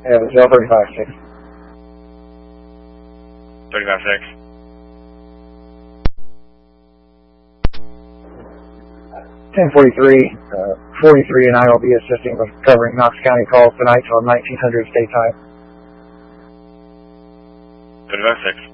Yeah, 35-6. 35-6. 1043, 43 and I will be assisting with covering Knox County calls tonight till 1900 state time. 35-6.